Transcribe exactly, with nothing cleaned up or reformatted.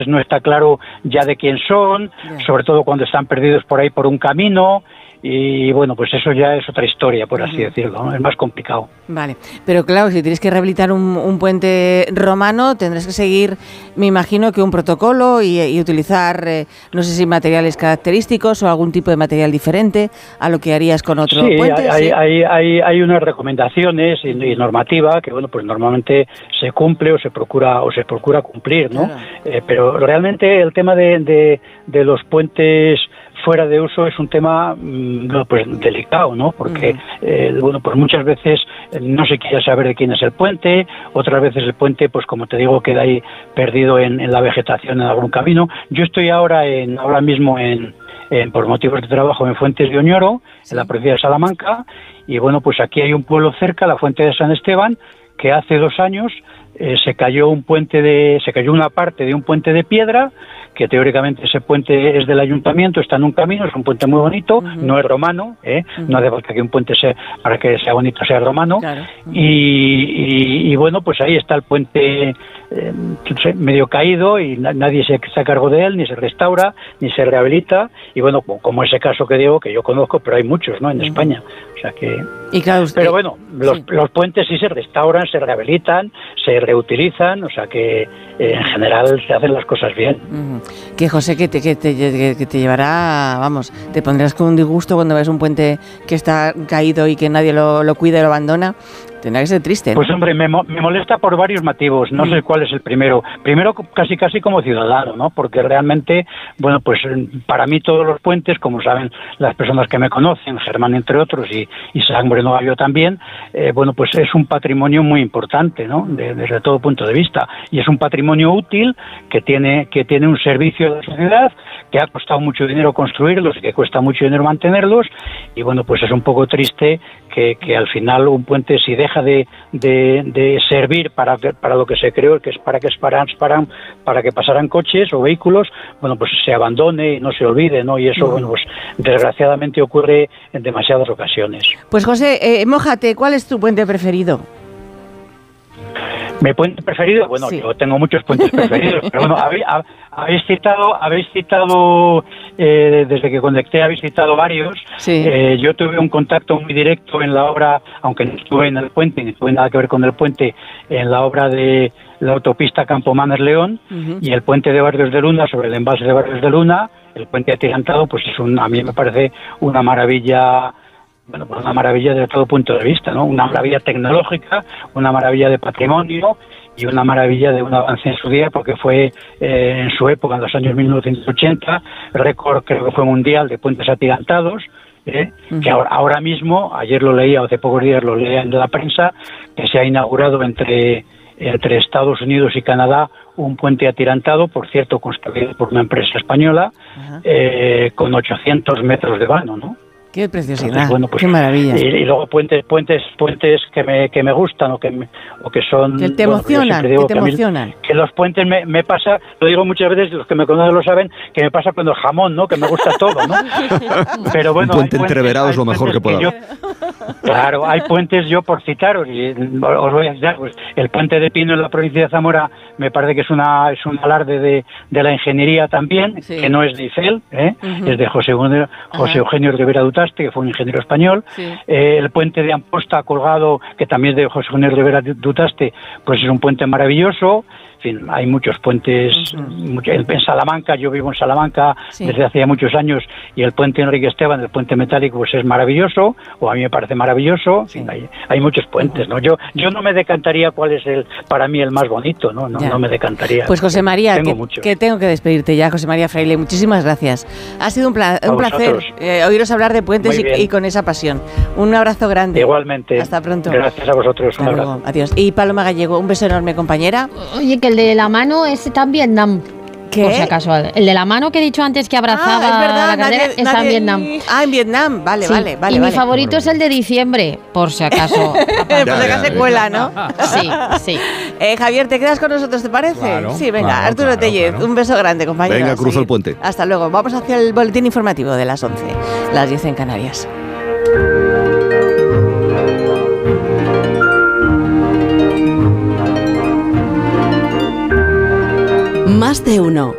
no está claro ya de quién son, yeah. sobre todo cuando están perdidos por ahí por un camino. Y bueno, pues eso ya es otra historia, por así uh-huh. decirlo, ¿no? Es más complicado. Vale, pero claro, si tienes que rehabilitar un, un puente romano, tendrás que seguir, me imagino, que un protocolo y, y utilizar, eh, no sé si materiales característicos o algún tipo de material diferente a lo que harías con otro sí, puente. Hay, sí, hay, hay, hay unas recomendaciones y, y normativa que, bueno, pues normalmente se cumple o se procura o se procura cumplir, ¿no? Claro. Eh, pero realmente el tema de, de, de los puentes fuera de uso es un tema no, pues delicado, ¿no? Porque uh-huh. eh, bueno, pues muchas veces no se quiere saber de quién es el puente, otras veces el puente, pues como te digo, queda ahí perdido en, en la vegetación en algún camino. Yo estoy ahora en ahora mismo en, en por motivos de trabajo en Fuentes de Oñoro, sí. en la provincia de Salamanca, y bueno, pues aquí hay un pueblo cerca, la Fuente de San Esteban, que hace dos años eh, se cayó un puente de, se cayó una parte de un puente de piedra, que teóricamente ese puente es del ayuntamiento, está en un camino, es un puente muy bonito, uh-huh. no es romano, ¿eh? uh-huh. no hace falta que un puente sea, para que sea bonito sea romano, claro. uh-huh. y, y, y bueno, pues ahí está el puente eh, no sé, medio caído y na- nadie se está a cargo de él, ni se restaura, ni se rehabilita, y bueno, como ese caso que digo, que yo conozco, pero hay muchos, ¿no?, en uh-huh. España, o sea que... Y claro, usted... Pero bueno, los, sí. los puentes sí se restauran, se rehabilitan, se reutilizan, o sea que eh, en general se hacen las cosas bien. Uh-huh. Que José, que te, que, te, que te llevará, vamos, te pondrás con un disgusto cuando ves un puente que está caído y que nadie lo, lo cuida y lo abandona. Tendrá que ser triste, ¿no? Pues hombre, me, me molesta por varios motivos, no mm. sé cuál es el primero. Primero, casi casi como ciudadano, ¿no? Porque realmente, bueno, pues para mí todos los puentes, como saben las personas que me conocen, Germán entre otros y, y Sangre no yo también, eh, bueno, pues es un patrimonio muy importante, ¿no? De, desde todo punto de vista. Y es un patrimonio útil que tiene, que tiene un servicio a la sociedad, que ha costado mucho dinero construirlos y que cuesta mucho dinero mantenerlos. Y bueno, pues es un poco triste que, que al final un puente, si deja de, de, de servir para, para lo que se creó, que es para que para, para, para que pasaran coches o vehículos, bueno, pues se abandone y no se olvide, ¿no? Y eso, bueno, pues desgraciadamente ocurre en demasiadas ocasiones. Pues José, eh, mójate, ¿cuál es tu puente preferido? ¿Mi puente preferido? Bueno, sí. yo tengo muchos puentes preferidos, pero bueno, habéis, habéis citado, habéis citado eh, desde que conecté habéis citado varios. Sí. Eh, yo tuve un contacto muy directo en la obra, aunque no estuve en el puente, ni tuve nada que ver con el puente, en la obra de la autopista Campomanes-León, uh-huh. y el puente de Barrios de Luna, sobre el embalse de Barrios de Luna, el puente atirantado, pues es un, a mí me parece una maravilla. Bueno, pues una maravilla desde todo punto de vista, ¿no? Una maravilla tecnológica, una maravilla de patrimonio y una maravilla de un avance en su día, porque fue eh, en su época, en los años mil novecientos ochenta, récord creo que fue mundial de puentes atirantados, ¿eh? Uh-huh. que ahora, ahora mismo, ayer lo leía, o hace pocos días lo leía en la prensa, que se ha inaugurado entre, entre Estados Unidos y Canadá un puente atirantado, por cierto, construido por una empresa española, uh-huh. eh, con ochocientos metros de vano, ¿no? Qué preciosidad. Entonces, bueno, pues, qué maravilla. Y, y luego puentes puentes puentes que me que me gustan o que me, o que son que te bueno, emocionan, que, que te que emocionan. Mí, que los puentes me, me pasa, lo digo muchas veces, los que me conocen lo saben, que me pasa cuando el jamón, ¿no? Que me gusta todo, ¿no? Pero bueno, un puente entreverado es lo mejor que pueda haber. Claro, hay puentes, yo por citaros, y os voy a citar, pues el puente de Pino en la provincia de Zamora me parece que es una es un alarde de, de la ingeniería también, sí. que no es de Ifel, ¿eh? uh-huh. es de José, José Eugenio Rivera Dutaste, que fue un ingeniero español. Sí. Eh, el puente de Amposta colgado, que también es de José Eugenio Rivera Dutaste, pues es un puente maravilloso. En fin, hay muchos puentes, uh-huh. mucho, en Salamanca, yo vivo en Salamanca sí. desde hace ya muchos años, y el puente Enrique Esteban, el puente metálico, pues es maravilloso, o a mí me parece maravilloso. Sí. En fin, hay, hay muchos puentes, ¿no? Yo yo no me decantaría cuál es el para mí el más bonito, ¿no? No, no me decantaría. Pues José María, tengo que, que tengo que despedirte ya, José María Fraile, muchísimas gracias. Ha sido un, pla- un placer eh, oíros hablar de puentes y, y con esa pasión. Un abrazo grande. Igualmente. Hasta pronto. Gracias a vosotros. Hasta un luego. abrazo. Adiós. Y Paloma Gallego, un beso enorme, compañera. Oye, que el de la mano ese está en Vietnam. ¿Qué? Por si acaso. El de la mano que he dicho antes que abrazaba ah, es verdad, la cadera nadie, está nadie... en Vietnam. Ah, en Vietnam. Vale, sí. vale, vale. Y vale. mi favorito es el de diciembre, por si acaso. Por si acaso se cuela, ¿no? Sí, sí. Eh, Javier, ¿te quedas con nosotros, te parece? Claro, sí, venga, claro, Arturo claro, Tellez, claro. un beso grande, compañero. Venga, cruzo el puente. Hasta luego. Vamos hacia el boletín informativo de las once, las diez en Canarias. Más de uno.